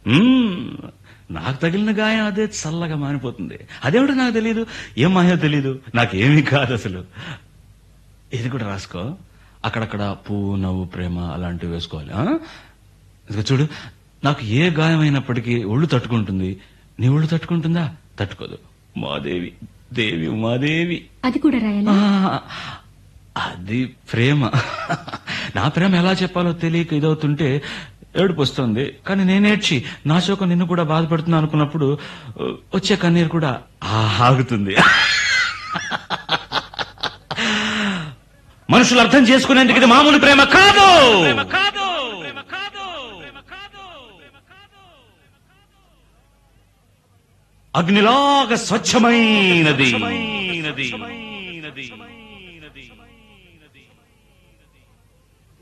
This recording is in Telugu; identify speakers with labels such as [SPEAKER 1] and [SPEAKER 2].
[SPEAKER 1] నాకు తగిలిన గాయం అదే చల్లగా మానిపోతుంది. అదేమిటో నాకు తెలియదు, ఏం మాయో తెలియదు, నాకేమీ కాదు అసలు. ఇది కూడా రాసుకో, అక్కడక్కడ పువ్వు, నవ్వు, ప్రేమ అలాంటివి వేసుకోవాలి. ఇదిగో చూడు, నాకు ఏ గాయమైనప్పటికీ ఒళ్ళు తట్టుకుంటుంది. నీ ఒళ్ళు తట్టుకుంటుందా? తట్టుకోదు. మాదేవి, దేవి ఉమాదేవి.
[SPEAKER 2] అది కూడా రాయాలా?
[SPEAKER 1] అది ప్రేమ. నా ప్రేమ ఎలా చెప్పాలో తెలియక ఇదవుతుంటే ఏడుపు వస్తుంది. కానీ నేనేడ్చి నా శోకం నిన్ను కూడా బాధపడుతున్నా అనుకున్నప్పుడు వచ్చే కన్నీరు కూడా ఆగుతుంది. మనుషులు అర్థం చేసుకునేందుకు ఇది మామూలు ప్రేమ కాదు. అగ్నిలాగా స్వచ్ఛమైనది.